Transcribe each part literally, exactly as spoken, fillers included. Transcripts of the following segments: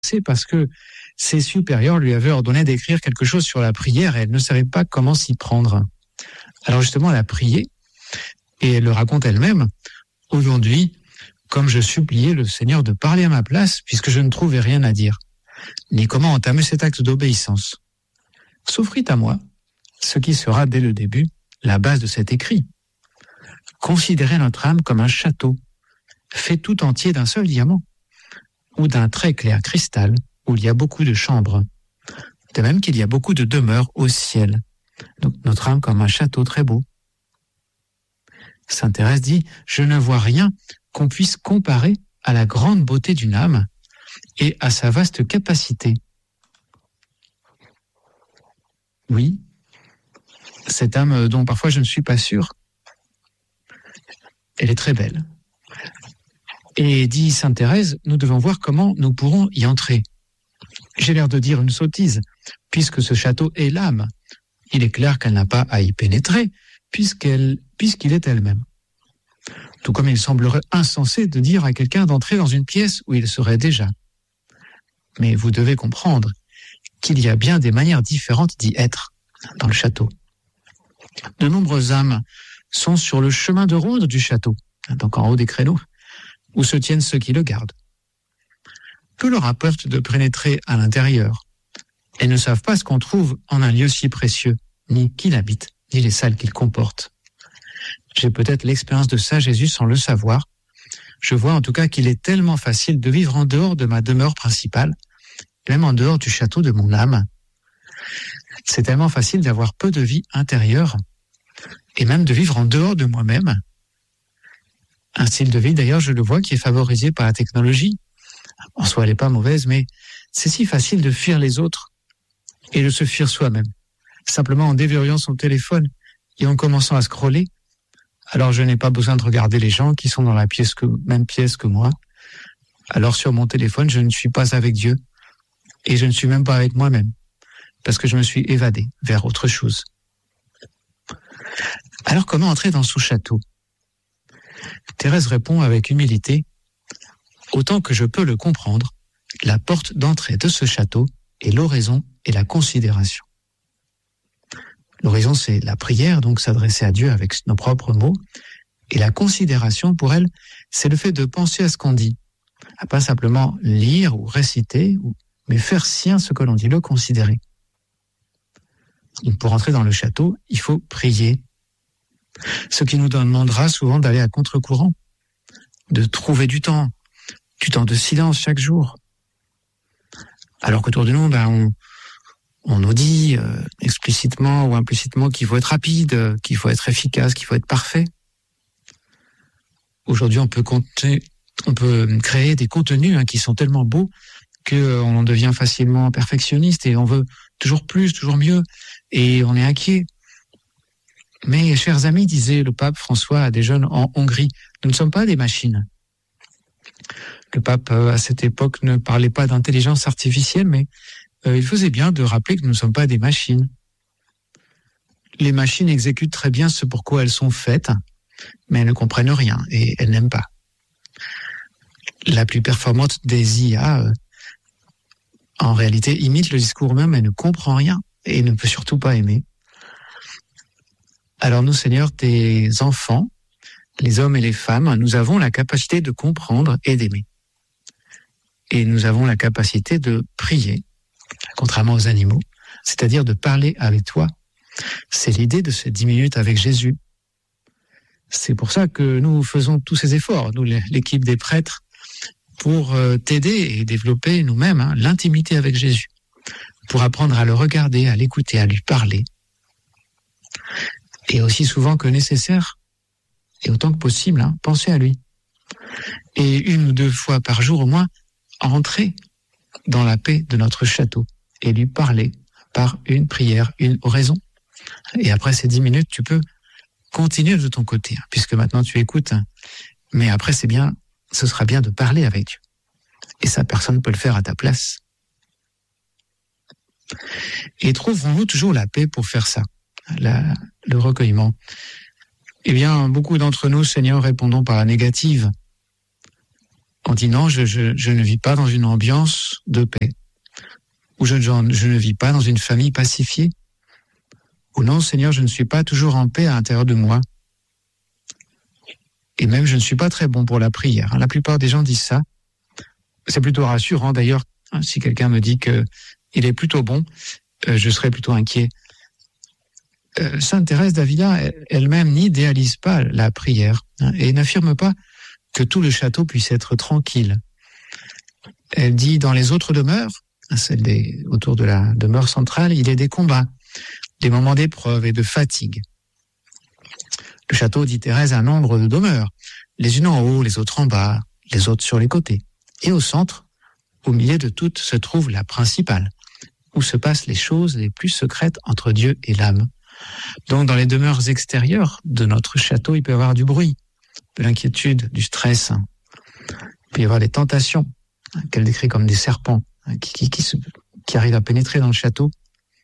parce que ses supérieurs lui avaient ordonné d'écrire quelque chose sur la prière et elle ne savait pas comment s'y prendre. Alors justement, elle a prié et elle le raconte elle-même. Aujourd'hui, comme je suppliais le Seigneur de parler à ma place, puisque je ne trouvais rien à dire, ni comment entamer cet acte d'obéissance. S'offrit à moi ce qui sera dès le début la base de cet écrit. Considérez notre âme comme un château, fait tout entier d'un seul diamant, ou d'un très clair cristal, où il y a beaucoup de chambres. De même qu'il y a beaucoup de demeures au ciel. Donc notre âme comme un château très beau. Sainte Thérèse dit, je ne vois rien qu'on puisse comparer à la grande beauté d'une âme et à sa vaste capacité. Oui, cette âme dont parfois je ne suis pas sûr, elle est très belle. Et dit Sainte Thérèse, nous devons voir comment nous pourrons y entrer. J'ai l'air de dire une sottise, puisque ce château est l'âme. Il est clair qu'elle n'a pas à y pénétrer, puisqu'elle, puisqu'il est elle-même. Tout comme il semblerait insensé de dire à quelqu'un d'entrer dans une pièce où il serait déjà. Mais vous devez comprendre qu'il y a bien des manières différentes d'y être dans le château. De nombreuses âmes sont sur le chemin de ronde du château, donc en haut des créneaux, où se tiennent ceux qui le gardent. Peu leur importe de pénétrer à l'intérieur. Elles ne savent pas ce qu'on trouve en un lieu si précieux, ni qui l'habite, ni les salles qu'il comporte. J'ai peut-être l'expérience de ça, Jésus, sans le savoir. Je vois en tout cas qu'il est tellement facile de vivre en dehors de ma demeure principale, même en dehors du château de mon âme. C'est tellement facile d'avoir peu de vie intérieure, et même de vivre en dehors de moi-même. Un style de vie, d'ailleurs, je le vois, qui est favorisé par la technologie. En soi, elle n'est pas mauvaise, mais c'est si facile de fuir les autres et de se fuir soi-même. Simplement en déverrouillant son téléphone et en commençant à scroller. Alors, je n'ai pas besoin de regarder les gens qui sont dans la pièce que, même pièce que moi. Alors, sur mon téléphone, je ne suis pas avec Dieu et je ne suis même pas avec moi-même parce que je me suis évadé vers autre chose. Alors, comment entrer dans ce château ? Thérèse répond avec humilité, autant que je peux le comprendre, la porte d'entrée de ce château est l'oraison et la considération. L'oraison, c'est la prière, donc s'adresser à Dieu avec nos propres mots, et la considération, pour elle, c'est le fait de penser à ce qu'on dit, à pas simplement lire ou réciter, mais faire sien ce que l'on dit, le considérer. Donc, pour entrer dans le château, il faut prier. Ce qui nous demandera souvent d'aller à contre-courant, de trouver du temps, du temps de silence chaque jour. Alors qu'autour de nous, ben, on, on nous dit euh, explicitement ou implicitement qu'il faut être rapide, qu'il faut être efficace, qu'il faut être parfait. Aujourd'hui, on peut, compter, on peut créer des contenus hein, qui sont tellement beaux qu'on euh, devient facilement perfectionniste et on veut toujours plus, toujours mieux, et on est inquiet. Mais, chers amis, disait le pape François à des jeunes en Hongrie, nous ne sommes pas des machines. Le pape, à cette époque, ne parlait pas d'intelligence artificielle, mais euh, il faisait bien de rappeler que nous ne sommes pas des machines. Les machines exécutent très bien ce pour quoi elles sont faites, mais elles ne comprennent rien et elles n'aiment pas. La plus performante des I A, euh, en réalité, imite le discours même et ne comprend rien et ne peut surtout pas aimer. Alors nous, Seigneur, tes enfants, les hommes et les femmes, nous avons la capacité de comprendre et d'aimer. Et nous avons la capacité de prier, contrairement aux animaux, c'est-à-dire de parler avec toi. C'est l'idée de ces dix minutes avec Jésus. C'est pour ça que nous faisons tous ces efforts, nous, l'équipe des prêtres, pour t'aider et développer nous-mêmes hein, l'intimité avec Jésus, pour apprendre à le regarder, à l'écouter, à lui parler. Et aussi souvent que nécessaire, et autant que possible, hein, penser à lui. Et une ou deux fois par jour au moins, entrer dans la paix de notre château et lui parler par une prière, une oraison. Et après ces dix minutes, tu peux continuer de ton côté, hein, puisque maintenant tu écoutes. Hein, mais après, c'est bien, ce sera bien de parler avec Dieu. Et ça, personne ne peut le faire à ta place. Et trouverons-nous toujours la paix pour faire ça, la, le recueillement? Eh bien, beaucoup d'entre nous, Seigneur, répondons par la négative. On dit non, je, je, je ne vis pas dans une ambiance de paix. Ou je, je, je ne vis pas dans une famille pacifiée. Ou non, Seigneur, je ne suis pas toujours en paix à l'intérieur de moi. Et même, je ne suis pas très bon pour la prière. La plupart des gens disent ça. C'est plutôt rassurant, d'ailleurs. Si quelqu'un me dit qu'il est plutôt bon, euh, je serais plutôt inquiet. Euh, Sainte Thérèse d'Avila, elle-même, n'idéalise pas la prière hein, et n'affirme pas que tout le château puisse être tranquille. Elle dit, dans les autres demeures, celle des, autour de la demeure centrale, il y a des combats, des moments d'épreuve et de fatigue. Le château, dit Thérèse, a un nombre de demeures, les unes en haut, les autres en bas, les autres sur les côtés. Et au centre, au milieu de toutes, se trouve la principale, où se passent les choses les plus secrètes entre Dieu et l'âme. Donc, dans les demeures extérieures de notre château, il peut y avoir du bruit, de l'inquiétude, du stress. Il peut y avoir des tentations, qu'elle décrit comme des serpents, qui, qui, qui, se, qui arrivent à pénétrer dans le château.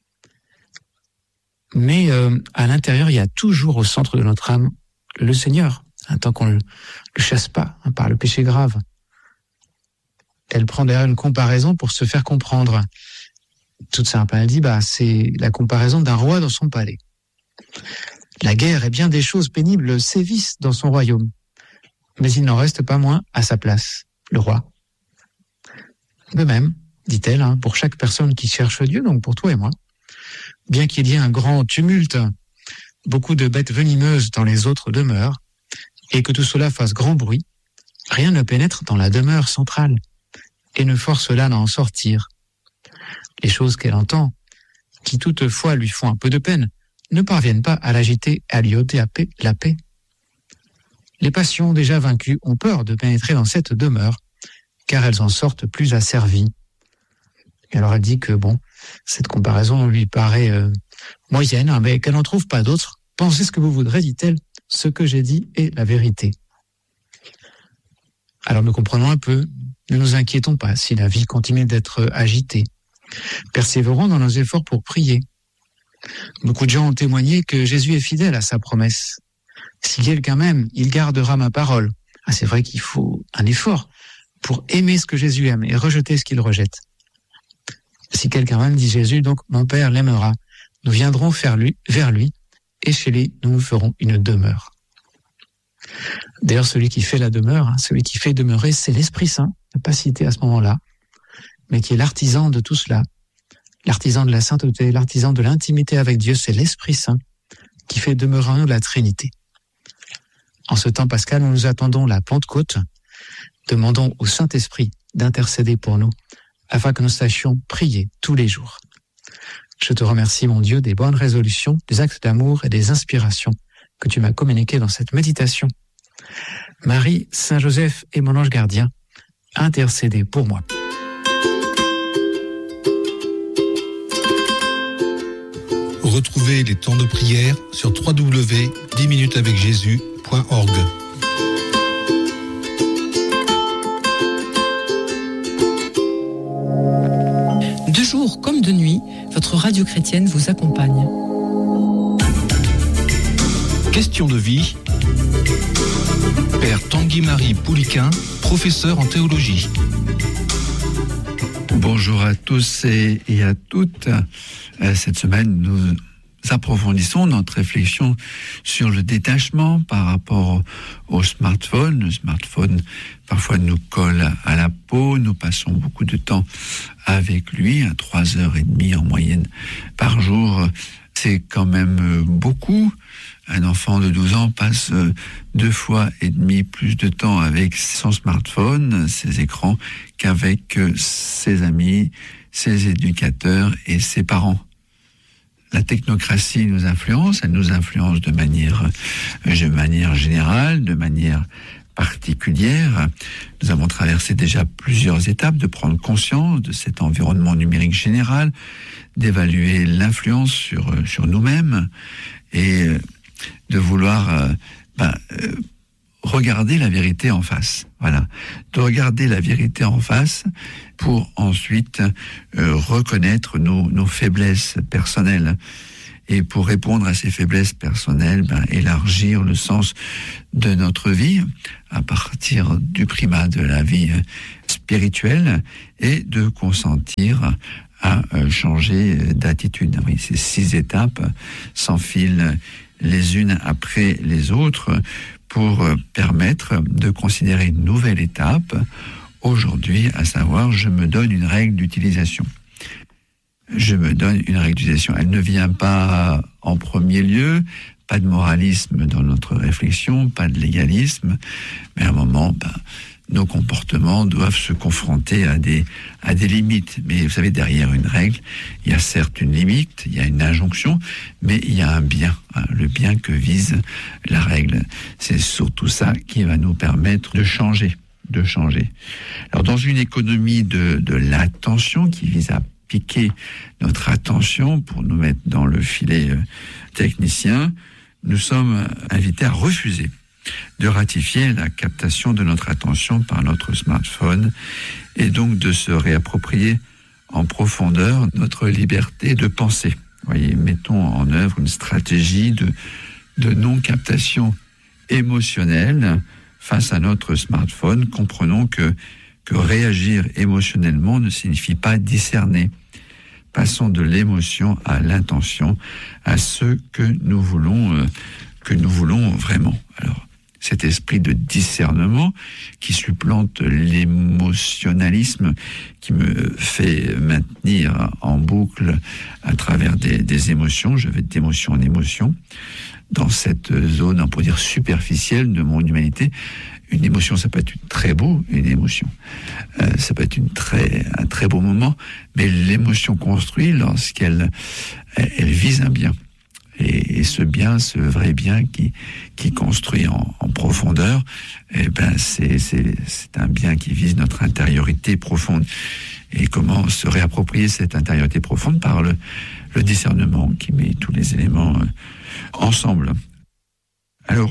Mais euh, à l'intérieur, il y a toujours au centre de notre âme le Seigneur, hein, tant qu'on ne le, le chasse pas hein, par le péché grave. Elle prend d'ailleurs une comparaison pour se faire comprendre. Toute simple, elle dit, bah, c'est la comparaison d'un roi dans son palais. La guerre et bien des choses pénibles sévissent dans son royaume, mais il n'en reste pas moins à sa place, le roi. De même, dit-elle, hein, pour chaque personne qui cherche Dieu, donc pour toi et moi, bien qu'il y ait un grand tumulte, beaucoup de bêtes venimeuses dans les autres demeures, et que tout cela fasse grand bruit, rien ne pénètre dans la demeure centrale, et ne force là à en sortir. Les choses qu'elle entend, qui toutefois lui font un peu de peine, ne parviennent pas à l'agiter, à lui ôter la paix. Les passions déjà vaincues ont peur de pénétrer dans cette demeure, car elles en sortent plus asservies. Et alors elle dit que bon, cette comparaison lui paraît euh, moyenne, hein, mais qu'elle n'en trouve pas d'autre. Pensez ce que vous voudrez, dit-elle, ce que j'ai dit est la vérité. Alors nous comprenons un peu, ne nous inquiétons pas si la vie continue d'être agitée. Persévérons dans nos efforts pour prier. Beaucoup de gens ont témoigné que Jésus est fidèle à sa promesse. Si quelqu'un m'aime, il gardera ma parole. Ah, c'est vrai qu'il faut un effort pour aimer ce que Jésus aime et rejeter ce qu'il rejette. Si quelqu'un m'aime, dit Jésus, donc mon Père l'aimera. Nous viendrons faire lui, vers lui et chez lui, nous nous ferons une demeure. D'ailleurs, celui qui fait la demeure, hein, celui qui fait demeurer, c'est l'Esprit Saint, pas cité à ce moment-là, mais qui est l'artisan de tout cela. L'artisan de la sainteté, l'artisan de l'intimité avec Dieu, c'est l'Esprit Saint qui fait demeurer en nous la Trinité. En ce temps pascal, nous nous attendons la Pentecôte. Demandons au Saint-Esprit d'intercéder pour nous, afin que nous sachions prier tous les jours. Je te remercie, mon Dieu, des bonnes résolutions, des actes d'amour et des inspirations que tu m'as communiquées dans cette méditation. Marie, Saint Joseph et mon ange gardien, intercédez pour moi. Retrouvez les temps de prière sur w w w point dix minutes avec jésus point org. De jour comme de nuit, votre radio chrétienne vous accompagne. Question de vie. Père Tanguy-Marie Pouliquin, professeur en théologie. Bonjour à tous et, et à toutes. Cette semaine, nous approfondissons notre réflexion sur le détachement par rapport au smartphone. Le smartphone, parfois, nous colle à la peau. Nous passons beaucoup de temps avec lui, à trois heures et demie en moyenne par jour. C'est quand même beaucoup. Un enfant de douze ans passe deux fois et demi plus de temps avec son smartphone, ses écrans, qu'avec ses amis, ses éducateurs et ses parents. La technocratie nous influence, elle nous influence de manière, de manière générale, de manière particulière. Nous avons traversé déjà plusieurs étapes de prendre conscience de cet environnement numérique général, d'évaluer l'influence sur, sur nous-mêmes et de vouloir euh, ben, euh, regarder la vérité en face. Voilà, de regarder la vérité en face pour ensuite euh, reconnaître nos, nos faiblesses personnelles et pour répondre à ces faiblesses personnelles, ben, élargir le sens de notre vie à partir du primat de la vie spirituelle et de consentir à changer d'attitude. Oui, ces six étapes s'enfilent les unes après les autres pour permettre de considérer une nouvelle étape aujourd'hui, à savoir, je me donne une règle d'utilisation. Je me donne une règle d'utilisation. Elle ne vient pas en premier lieu, pas de moralisme dans notre réflexion, pas de légalisme, mais à un moment, ben, nos comportements doivent se confronter à des, à des limites. Mais vous savez, derrière une règle, il y a certes une limite, il y a une injonction, mais il y a un bien, hein, le bien que vise la règle. C'est surtout ça qui va nous permettre de changer, de changer. Alors, dans une économie de, de l'attention qui vise à piquer notre attention pour nous mettre dans le filet euh, technicien, nous sommes invités à refuser de ratifier la captation de notre attention par notre smartphone et donc de se réapproprier en profondeur notre liberté de penser. Voyez, mettons en œuvre une stratégie de, de non-captation émotionnelle face à notre smartphone. Comprenons que, que réagir émotionnellement ne signifie pas discerner. Passons de l'émotion à l'intention, à ce que nous voulons, euh, que nous voulons vraiment. Alors, cet esprit de discernement qui supplante l'émotionnalisme, qui me fait maintenir en boucle à travers des, des émotions, je vais d'émotion en émotion, dans cette zone, on pourrait dire, superficielle de mon humanité. Une émotion, ça peut être très beau, une émotion. Euh, ça peut être une très, un très beau moment, mais l'émotion construite lorsqu'elle elle, elle vise un bien. Et, et ce bien, ce vrai bien qui, qui construit en, en profondeur, eh ben c'est, c'est, c'est un bien qui vise notre intériorité profonde. Et comment se réapproprier cette intériorité profonde? Par le, le discernement qui met tous les éléments euh, ensemble. Alors,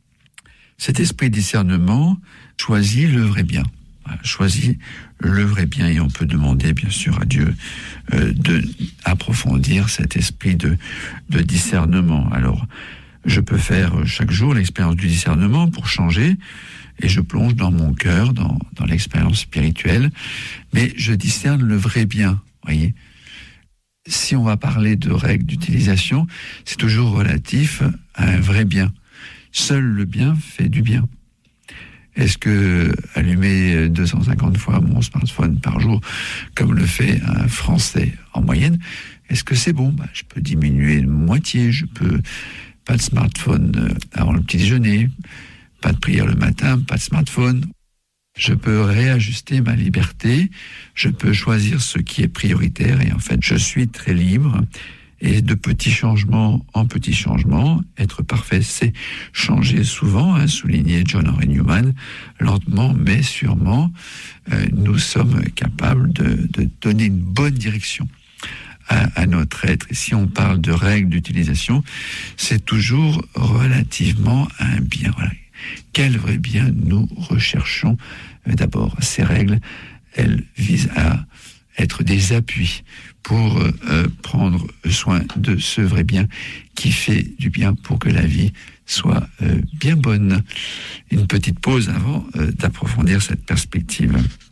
cet esprit de discernement choisit le vrai bien. Choisit le vrai bien, et on peut demander bien sûr à Dieu euh, de approfondir cet esprit de, de discernement. Alors, je peux faire chaque jour l'expérience du discernement pour changer, et je plonge dans mon cœur, dans, dans l'expérience spirituelle, mais je discerne le vrai bien, voyez. Si on va parler de règles d'utilisation, c'est toujours relatif à un vrai bien. Seul le bien fait du bien. Est-ce que allumer deux cent cinquante fois mon smartphone par jour, comme le fait un Français en moyenne, est-ce que c'est bon? Bah, je peux diminuer de moitié, je peux pas de smartphone avant le petit déjeuner, pas de prière le matin, pas de smartphone. Je peux réajuster ma liberté, je peux choisir ce qui est prioritaire, et en fait, je suis très libre. Et de petits changements en petits changements, être parfait, c'est changer souvent, hein, souligné John Henry Newman, lentement mais sûrement, euh, nous sommes capables de, de donner une bonne direction à, à notre être. Et si on parle de règles d'utilisation, c'est toujours relativement à un bien. Voilà. Quel vrai bien nous recherchons? D'abord, ces règles, elles visent à être des appuis pour euh, prendre soin de ce vrai bien qui fait du bien pour que la vie soit euh, bien bonne. Une petite pause avant euh, d'approfondir cette perspective.